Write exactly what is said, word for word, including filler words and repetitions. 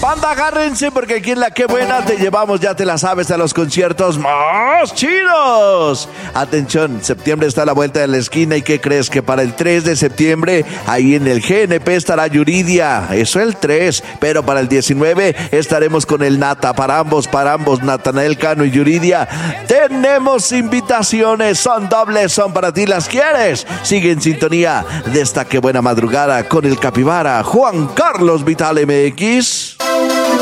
Banda, agárrense porque aquí en La Qué Buena te llevamos, ya te la sabes, a los conciertos más chidos. Atención, septiembre está a la vuelta de la esquina y ¿qué crees? Que para el tres de septiembre ahí en el G N P estará Yuridia, eso el tres, pero para el diecinueve estaremos con el Nata, para ambos, para ambos, Natanael Cano y Yuridia. Tenemos invitaciones, son dobles, son para ti, ¿las quieres? Sigue en sintonía de esta Qué Buena madrugada con el Capibara, Juan Carlos Vital M X.